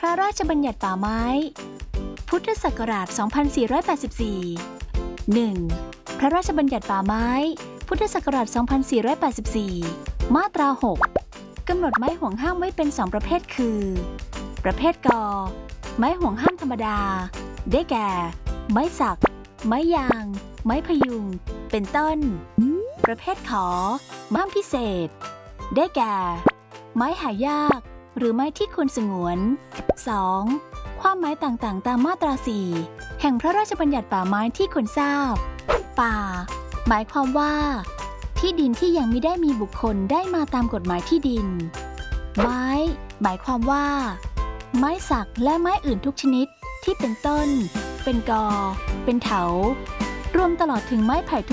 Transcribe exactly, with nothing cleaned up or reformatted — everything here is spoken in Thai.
ระราชบัญญัติป่าไม้พุทธศักราช สองพันสี่ร้อยแปดสิบสี่ หนึ่ง. พระราชบัญญัติป่าไม้พุทธศักราช สองพันสี่ร้อยแปดสิบสี่ มาตรา หก กำหนดไม้ห่วงห้ามไว้เป็นสองประเภทคือ ประเภทกอไม้ห่วงห้ามธรรมดาได้แก่ ไม้สัก ไม้ยาง ไม้พยุง เป็นต้น ประเภทขอไม้พิเศษได้แก่ ไม้หายากหรือไม้ที่ควรสงวน สอง. ความหมายต่างๆตามมาตรา สี่ แห่งพระราชบัญญัติป่าไม้ที่ควรทราบป่าหมายความว่าที่ดินที่ยังไม่ได้มีบุคคลได้มาตามกฎหมายที่ดินไม้หมายความว่าไม้สักและไม้อื่นทุกชนิดที่เป็นต้นเป็นกอเป็นเถารวมตลอดถึงไม้ไผ่ทุก